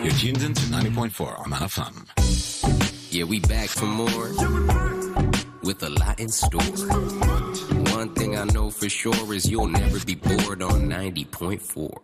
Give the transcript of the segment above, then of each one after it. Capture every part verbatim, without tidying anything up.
You're tuned in to ninety point four Oman F M. Yeah, we back for more with a lot in store. One thing I know for sure is you'll never be bored on ninety point four.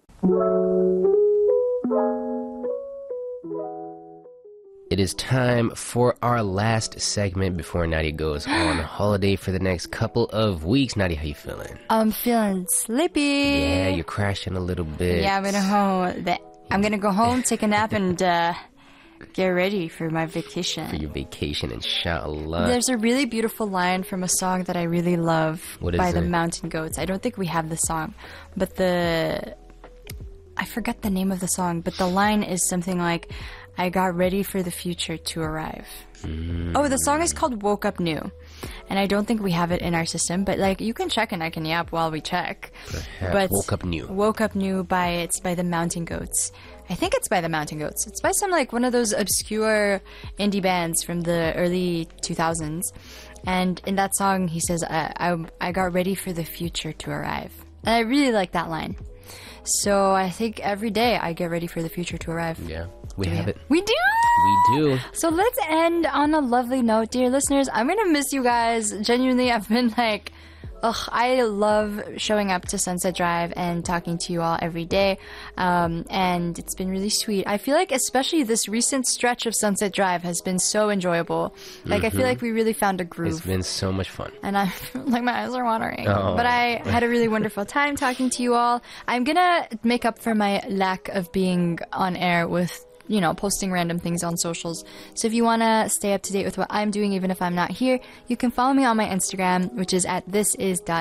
It is time for our last segment before Nadia goes on holiday for the next couple of weeks. Nadia, how you feeling? I'm feeling sleepy. Yeah, you're crashing a little bit. Yeah, I'm gonna home. I'm gonna go home, take a nap, and uh, get ready for my vacation. For your vacation, inshallah. There's a really beautiful line from a song that I really love What is by the it? Mountain Goats. I don't think we have the song, but the I forget the name of the song, but the line is something like, I got ready for the future to arrive. Mm. Oh, the song is called Woke Up New. And I don't think we have it in our system, but like you can check and I can yap while we check. Perhaps. But Woke Up New. Woke Up New by it's by the Mountain Goats. I think it's by the Mountain Goats. It's by some like one of those obscure indie bands from the early two thousands. And in that song he says, I, I, I got ready for the future to arrive. And I really like that line. So I think every day I get ready for the future to arrive. Yeah, we have it. We do! We do. So let's end on a lovely note, dear listeners. I'm gonna miss you guys. Genuinely, I've been like, ugh, I love showing up to Sunset Drive and talking to you all every day. Um, and it's been really sweet. I feel like especially this recent stretch of Sunset Drive has been so enjoyable. Like, mm-hmm. I feel like we really found a groove. It's been so much fun. And I like my eyes are watering. Oh. But I had a really wonderful time talking to you all. I'm gonna make up for my lack of being on air with, you know, posting random things on socials. So if you want to stay up to date with what I'm doing, even if I'm not here, you can follow me on my Instagram, which is at thisis dot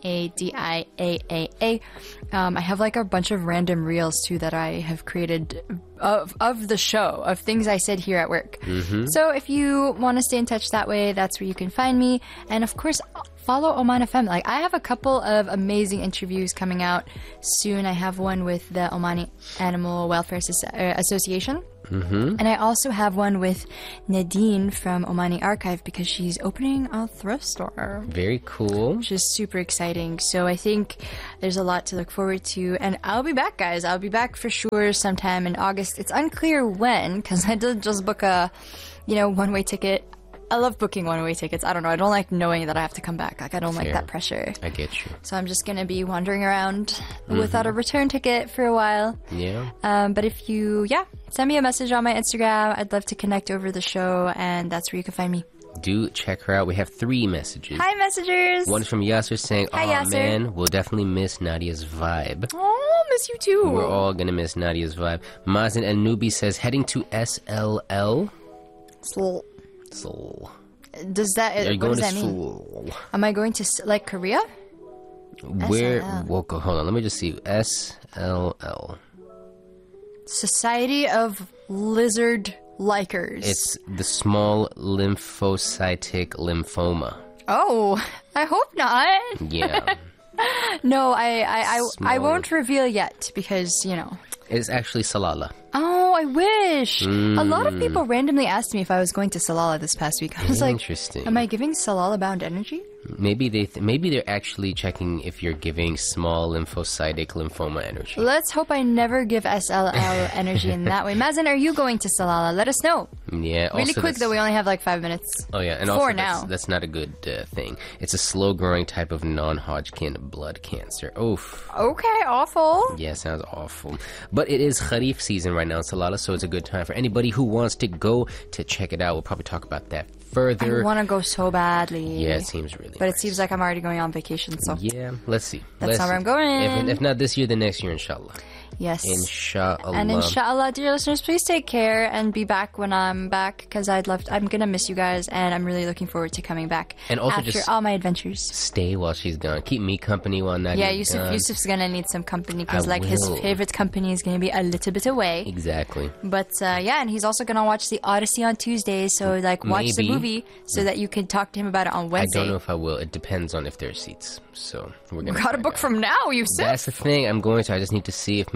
nadiaa. Um, I have like a bunch of random reels too that I have created of of the show, of things I said here at work. Mm-hmm. So if you want to stay in touch that way, that's where you can find me. And of course, follow Oman F M. Like, I have a couple of amazing interviews coming out soon. I have one with the Omani Animal Welfare Soci- uh, Association. Mm-hmm. And I also have one with Nadine from Omani Archive because she's opening a thrift store. Very cool. Which is super exciting. So I think there's a lot to look forward to. And I'll be back, guys. I'll be back for sure sometime in August. It's unclear when, because I did just book a, you know, one-way ticket. I love booking one-way tickets. I don't know. I don't like knowing that I have to come back. Like, I don't Fair. like that pressure. I get you. So I'm just going to be wandering around Mm-hmm. without a return ticket for a while. Yeah. Um, but if you, yeah, send me a message on my Instagram. I'd love to connect over the show, and that's where you can find me. Do check her out. We have three messages. Hi, messengers. One from Yasser saying, Hi, "Aw, Yasser. man, we'll definitely miss Nadia's vibe." Oh, miss you too. We're all gonna miss Nadia's vibe. Mazen El Nubi says, heading to S L L. Seoul. Seoul. Does that, Are you what going does to that mean? Seoul? Am I going to, like, Korea? Where? S L L. Well, go- hold on. Let me just see. S L L. Society of Lizard Likers. It's the small lymphocytic lymphoma. Oh, I hope not. Yeah. No, I, I, I, I Small. won't reveal yet because, you know. It's actually Salala. Oh, I wish. Mm. A lot of people randomly asked me if I was going to Salalah this past week. I was like, Interesting. am I giving Salalah-bound energy? Maybe they th- maybe they're actually checking if you're giving small lymphocytic lymphoma energy. Let's hope I never give S L L energy in that way. Mazen, are you going to Salalah? Let us know. Yeah. Really also quick, that's- though, we only have like five minutes. Oh yeah, and Four also now. That's, that's not a good uh, thing. It's a slow-growing type of non-Hodgkin blood cancer. Oof. Okay, awful. Yeah, sounds awful. But it is Kharif season right now in Salalah, so it's a good time for anybody who wants to go to check it out. We'll probably talk about that further. I want to go so badly. Yeah, it seems really But nice. it seems like I'm already going on vacation, so. Yeah, let's see. That's let's not where see. I'm going. If, if not this year, then next year, inshallah. Yes. Inshallah. And inshallah, dear listeners, please take care and be back when I'm back because I'd love to, I'm going to miss you guys and I'm really looking forward to coming back And also after just all my adventures. Stay while she's gone. Keep me company while Nadia's Yeah, Yusuf, gone. Yusuf's going to need some company because I like his will. favorite company is going to be a little bit away. Exactly. But uh, yeah, and he's also going to watch the Odyssey on Tuesdays, so like watch Maybe. the movie so that you can talk to him about it on I Wednesday. don't know if I will. It depends on if there are seats. So we're We gonna got a find book out. from now, Yusuf. That's the thing. I'm going to. I just need to see if maybe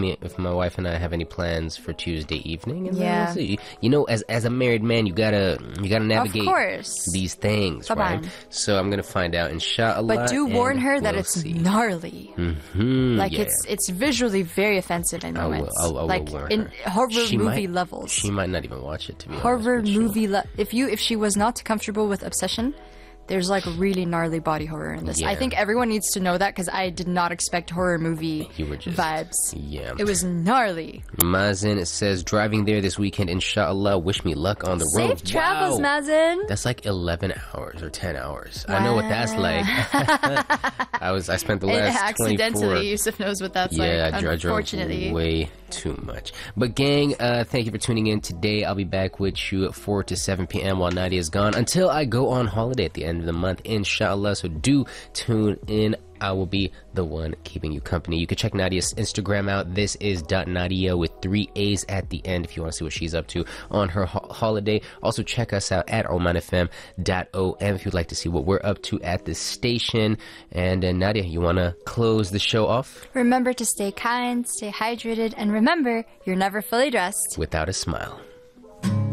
me, if my wife and I have any plans for Tuesday evening. And Yeah. then we'll see. You know, as as a married man, you gotta you gotta navigate Of course. these things, Come right? on. So I'm gonna find out, inshallah. But do warn and her that we'll it's see. gnarly. Hmm, Like yeah. it's it's visually very offensive in I will, moments. I will, I will like warn in her. horror She movie might- levels. She might not even watch it, to be horror honest with you. movie le- if you if she was not comfortable with Obsession, there's like really gnarly body horror in this. I Yeah. think everyone needs to know that because I did not expect horror movie You were just- vibes. Yeah. It was gnarly. Mazen says, driving there this weekend, inshallah. Wish me luck on the road. Safe travels, Wow. Mazen. That's like eleven hours or ten hours. I know what that's like. I was I spent the And last accidentally, twenty-four. Yusuf knows what that's Yeah, like. I dro- I drove Unfortunately. way too much. But gang, uh, thank you for tuning in today. I'll be back with you at four to seven p.m. while Nadia's gone until I go on holiday at the end of the month, inshallah. So do tune in. I will be the one keeping you company. You can check Nadia's Instagram out. This is .nadia with three A's at the end if you want to see what she's up to on her ho- holiday. Also check us out at oman f m dot o m if you'd like to see what we're up to at the station. And uh, Nadia, you want to close the show off? Remember to stay kind, stay hydrated, and remember, you're never fully dressed. Without a smile.